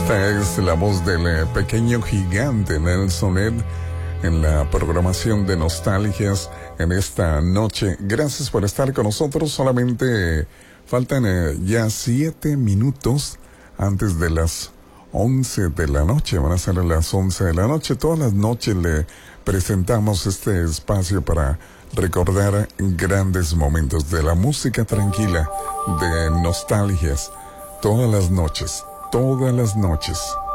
Esta es la voz del pequeño gigante Nelson Ed en la programación de Nostalgias en esta noche. Gracias por estar con nosotros. Solamente faltan ya 7 minutos antes de las 11 de la noche. Van a ser las 11 de la noche. Todas las noches le presentamos este espacio para recordar grandes momentos de la música tranquila, de Nostalgias. Todas las noches. Todas las noches.